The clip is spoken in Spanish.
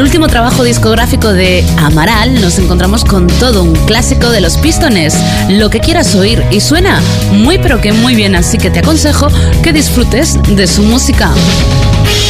último trabajo discográfico de Amaral nos encontramos con todo un clásico de los Pistones, Lo que quieras oír, y suena muy pero que muy bien, así que te aconsejo que disfrutes de su música.